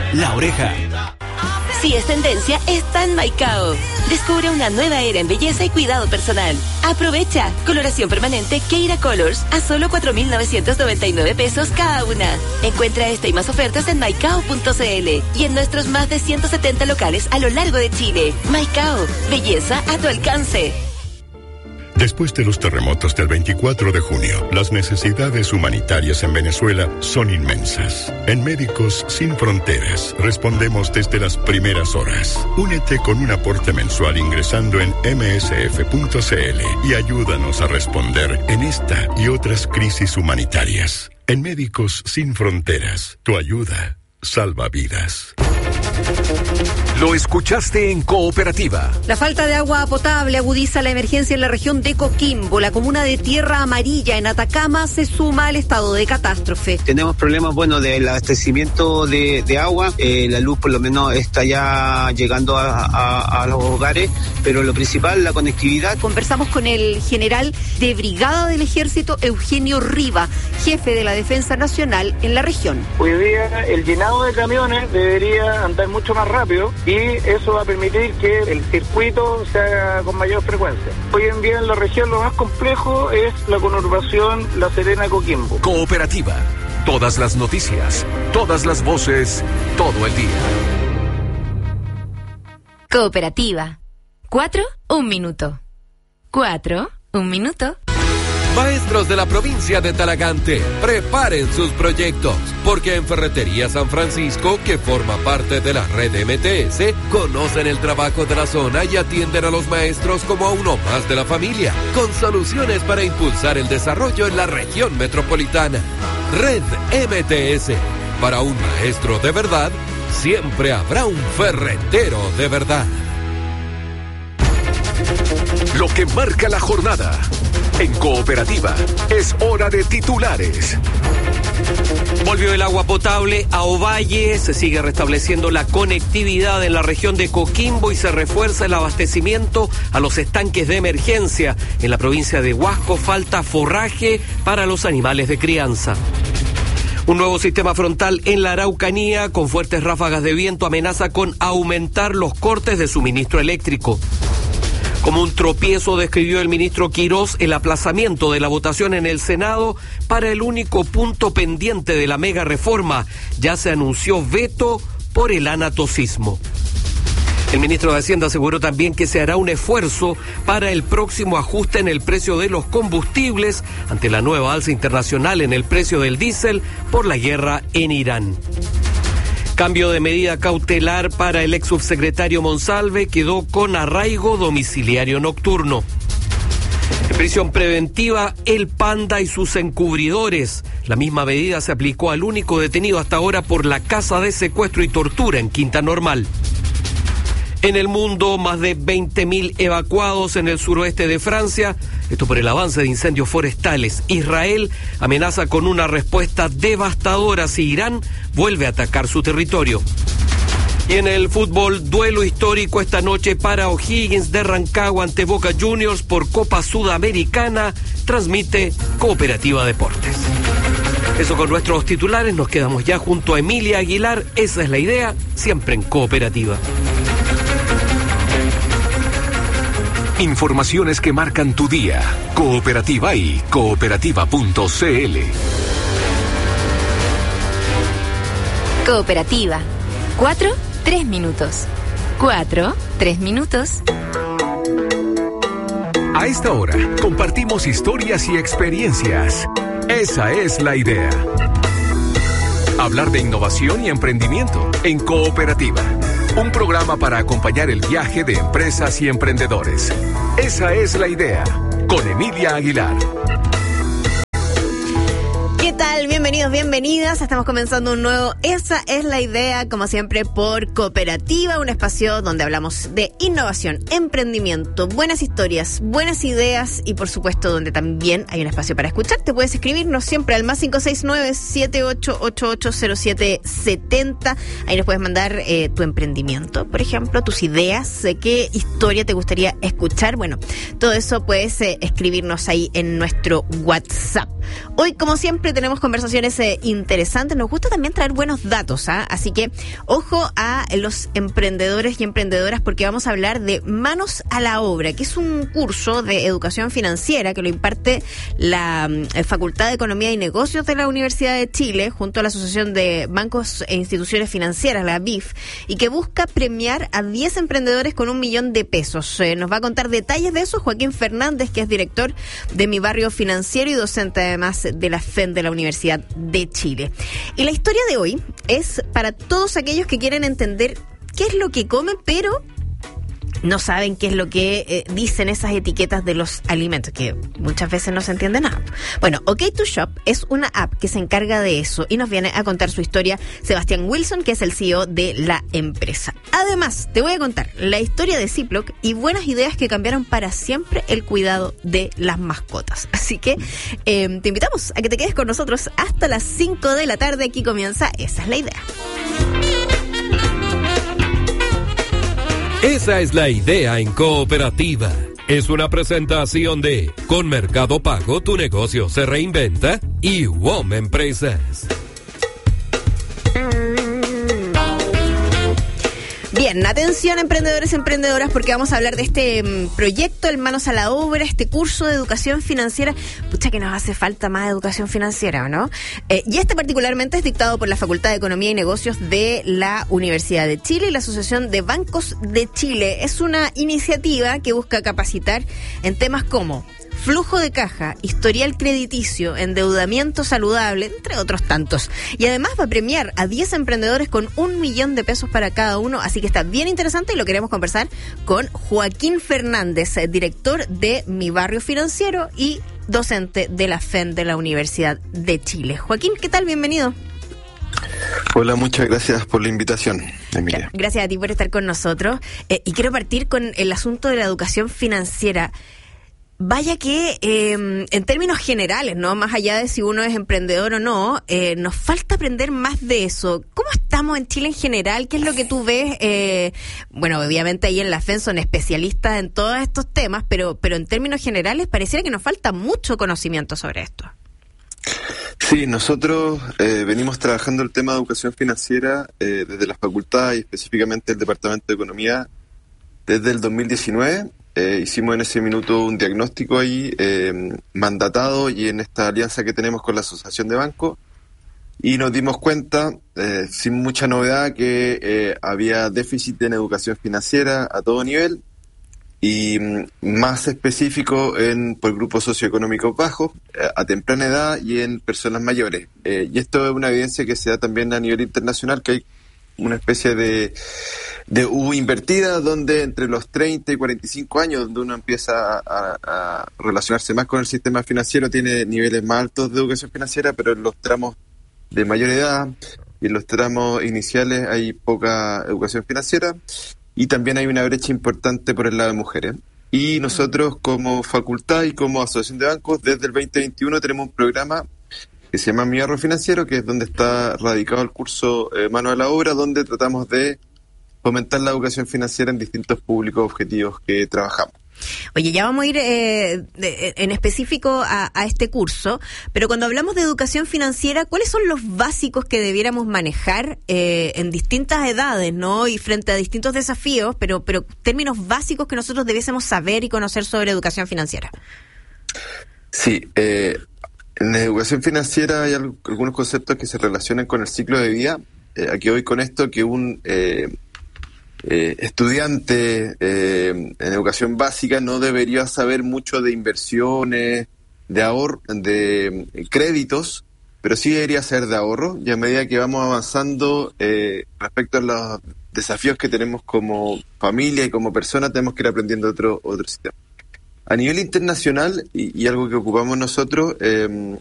La Oreja. Si es tendencia, está en Maicao. Descubre una nueva era en belleza y cuidado personal. Aprovecha. Coloración permanente Keira Colors a solo 4,999 pesos cada una. Encuentra esta y más ofertas en maicao.cl y en nuestros más de 170 locales a lo largo de Chile. Maicao. Belleza a tu alcance. Después de los terremotos del 24 de junio, las necesidades humanitarias en Venezuela son inmensas. En Médicos Sin Fronteras respondemos desde las primeras horas. Únete con un aporte mensual ingresando en msf.cl y ayúdanos a responder en esta y otras crisis humanitarias. En Médicos Sin Fronteras, tu ayuda salva vidas. Lo escuchaste en Cooperativa. La falta de agua potable agudiza la emergencia en la región de Coquimbo. La comuna de Tierra Amarilla, en Atacama, se suma al estado de catástrofe. Tenemos problemas, del abastecimiento de agua. La luz, por lo menos, está ya llegando a los hogares, pero lo principal, la conectividad. Conversamos con el general de brigada del ejército, Eugenio Riva, jefe de la Defensa Nacional en la región. Hoy día, el llenado de camiones debería andar mucho más rápido y eso va a permitir que el circuito se haga con mayor frecuencia. Hoy en día en la región lo más complejo es la conurbación La Serena-Coquimbo. Cooperativa. Todas las noticias, todas las voces, todo el día. Cooperativa. 4, 1 minuto. 4, 1 minuto. Maestros de la provincia de Talagante, preparen sus proyectos, porque en Ferretería San Francisco, que forma parte de la red MTS, conocen el trabajo de la zona y atienden a los maestros como a uno más de la familia, con soluciones para impulsar el desarrollo en la región metropolitana. Red MTS. Para un maestro de verdad, siempre habrá un ferretero de verdad. Lo que marca la jornada. En Cooperativa, es hora de titulares. Volvió el agua potable a Ovalle, se sigue restableciendo la conectividad en la región de Coquimbo y se refuerza el abastecimiento a los estanques de emergencia. En la provincia de Huasco falta forraje para los animales de crianza. Un nuevo sistema frontal en la Araucanía, con fuertes ráfagas de viento, amenaza con aumentar los cortes de suministro eléctrico. Como un tropiezo describió el ministro Quirós el aplazamiento de la votación en el Senado para el único punto pendiente de la mega reforma. Ya se anunció veto por el anatocismo. El ministro de Hacienda aseguró también que se hará un esfuerzo para el próximo ajuste en el precio de los combustibles ante la nueva alza internacional en el precio del diésel por la guerra en Irán. Cambio de medida cautelar para el ex subsecretario Monsalve, quedó con arraigo domiciliario nocturno. En prisión preventiva, el Panda y sus encubridores. La misma medida se aplicó al único detenido hasta ahora por la casa de secuestro y tortura en Quinta Normal. En el mundo, más de 20.000 evacuados en el suroeste de Francia, esto por el avance de incendios forestales. Israel amenaza con una respuesta devastadora si Irán vuelve a atacar su territorio. Y en el fútbol, duelo histórico esta noche para O'Higgins de Rancagua ante Boca Juniors por Copa Sudamericana, transmite Cooperativa Deportes. Eso con nuestros titulares, nos quedamos ya junto a Emilia Aguilar, esa es la idea, siempre en Cooperativa. Informaciones que marcan tu día. Cooperativa y cooperativa.cl. Cooperativa. 4, 3 minutos. 4, 3 minutos. A esta hora compartimos historias y experiencias. Esa es la idea. Hablar de innovación y emprendimiento en Cooperativa. Un programa para acompañar el viaje de empresas y emprendedores. Esa es la idea. Con Emilia Aguilar. ¿Qué tal? Bienvenidos, bienvenidas. Estamos comenzando un nuevo Esa es la idea, como siempre por Cooperativa, un espacio donde hablamos de innovación, emprendimiento, buenas historias, buenas ideas y por supuesto donde también hay un espacio para escuchar. Te puedes escribirnos siempre al más 569-7888-0770. Ahí nos puedes mandar tu emprendimiento, por ejemplo, tus ideas, qué historia te gustaría escuchar. Bueno, todo eso puedes escribirnos ahí en nuestro WhatsApp. Hoy, como siempre, tenemos conversaciones informaciones interesantes. Nos gusta también traer buenos datos, ¿ah? Así que ojo a los emprendedores y emprendedoras, porque vamos a hablar de Manos a la Obra, que es un curso de educación financiera que lo imparte la Facultad de Economía y Negocios de la Universidad de Chile, junto a la Asociación de Bancos e Instituciones Financieras, la BIF, y que busca premiar a 10 emprendedores con $1 millón. Nos va a contar detalles de eso Joaquín Fernández, que es director de Mi Barrio Financiero y docente además de la FEN de la Universidad de Chile. Y la historia de hoy es para todos aquellos que quieren entender qué es lo que comen, pero no saben qué es lo que dicen esas etiquetas de los alimentos, que muchas veces no se entiende nada. Bueno, OK2Shop es una app que se encarga de eso y nos viene a contar su historia Sebastián Wilson, que es el CEO de la empresa. Además, te voy a contar la historia de Ziploc y buenas ideas que cambiaron para siempre el cuidado de las mascotas. Así que te invitamos a que te quedes con nosotros hasta las 5 de la tarde. Aquí comienza Esa es la Idea. Esa es la idea en Cooperativa. Es una presentación de Con Mercado Pago tu negocio se reinventa y WOM Empresas. Bien, atención emprendedores y emprendedoras, porque vamos a hablar de este proyecto, el Manos a la Obra, este curso de educación financiera. Pucha que nos hace falta más educación financiera, ¿no? Y este particularmente es dictado por la Facultad de Economía y Negocios de la Universidad de Chile y la Asociación de Bancos de Chile. Es una iniciativa que busca capacitar en temas como flujo de caja, historial crediticio, endeudamiento saludable, entre otros tantos. Y además va a premiar a 10 emprendedores con $1 millón para cada uno. Así que está bien interesante y lo queremos conversar con Joaquín Fernández, director de Mi Barrio Financiero y docente de la FEN de la Universidad de Chile. Joaquín, ¿qué tal? Bienvenido. Hola, muchas gracias por la invitación, Emilia. Gracias a ti por estar con nosotros. Y quiero partir con el asunto de la educación financiera. Vaya que en términos generales, ¿no? Más allá de si uno es emprendedor o no, nos falta aprender más de eso. ¿Cómo estamos en Chile en general? ¿Qué es lo que tú ves? Bueno, obviamente ahí en la FEN son especialistas en todos estos temas, pero en términos generales pareciera que nos falta mucho conocimiento sobre esto. Sí, nosotros venimos trabajando el tema de educación financiera desde la facultad y específicamente el Departamento de Economía desde el 2019. Hicimos en ese minuto un diagnóstico ahí mandatado y en esta alianza que tenemos con la Asociación de Bancos, y nos dimos cuenta, sin mucha novedad, que había déficit en educación financiera a todo nivel y más específico por grupos socioeconómicos bajos, a temprana edad y en personas mayores. Y esto es una evidencia que se da también a nivel internacional, que hay una especie de U invertida, donde entre los 30 y 45 años, donde uno empieza a relacionarse más con el sistema financiero, tiene niveles más altos de educación financiera, pero en los tramos de mayor edad y en los tramos iniciales hay poca educación financiera, y también hay una brecha importante por el lado de mujeres. Y nosotros como facultad y como asociación de bancos, desde el 2021 tenemos un programa que se llama Mi Barrio Financiero, que es donde está radicado el curso Mano a la Obra, donde tratamos de fomentar la educación financiera en distintos públicos objetivos que trabajamos. Oye, ya vamos a ir en específico a este curso, pero cuando hablamos de educación financiera, ¿cuáles son los básicos que debiéramos manejar en distintas edades, ¿no? Y frente a distintos desafíos, pero términos básicos que nosotros debiésemos saber y conocer sobre educación financiera? Sí, en la educación financiera hay algunos conceptos que se relacionan con el ciclo de vida. Aquí voy con esto, que un estudiante en educación básica no debería saber mucho de inversiones, de ahorro, de créditos, pero sí debería saber de ahorro, y a medida que vamos avanzando respecto a los desafíos que tenemos como familia y como persona, tenemos que ir aprendiendo otro sistema. A nivel internacional, y algo que ocupamos nosotros,